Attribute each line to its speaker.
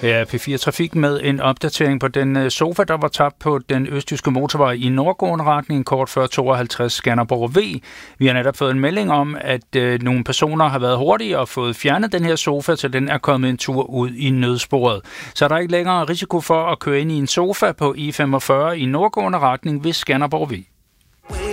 Speaker 1: Ja, P4 Trafik med en opdatering på den sofa, der var tabt på den østjyske motorvej i nordgående retning, kort før 52 Skanderborg V. Vi har netop fået en melding om, at nogle personer har været hurtige og fået fjernet den her sofa, så den er kommet en tur ud i nødsporet. Så der er ikke længere risiko for at køre ind i en sofa på I-45 i nordgående retning ved Skanderborg V.